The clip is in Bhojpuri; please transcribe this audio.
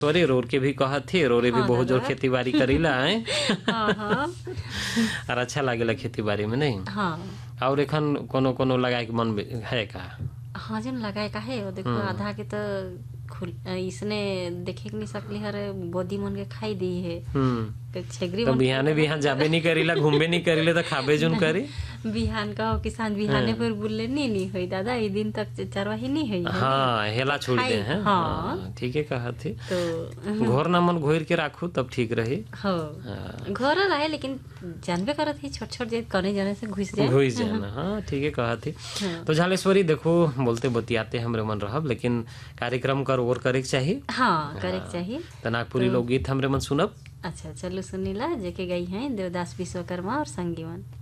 तोरे रोर के भी कहत थे, रोरे भी हाँ बहुत जोर दादा। खेती बाड़ी करीला है। हाँ हाँ और अच्छा लागेला खेती बाड़ी में नहीं। हाँ और एखन कोनो कोनो लगाए के मन है का? हाँ जन लगाए का है वो देखो आधा के तो इसने देखे के नहीं सकली हर बोदी मन के खाई दी है छेगरी तो मन बिहाने बिहान जाबे नहीं करीला, घूमबे नहीं करीले तो खाबे जुन करी। बिहान का हो किसान बिहाने पर बुलले नहीं होई दादा ये दिन तक चरवाही नहीं होई है। हाँ हेला छोड़ दे हैं। हाँ ठीक है कहा थी। तो घोर ना मन घोर के राखू तब ठीक रही। हो घर रहे लेकिन जानबे करत ही छोट छोट जे कने जाने से घुस जाना। हाँ ठीक है कहा थी। तो झालेश्वरी देखो बोलते बतियाते हमरे मन रहब लेकिन कार्यक्रम कर और करे के चाहिए। हाँ करे के चाहिए। तो नागपुरी लोकगीत हमरे मन सुनब। अच्छा चलो सुनीला जेके गई हैं देवदास विश्वकर्मा और संगीवन।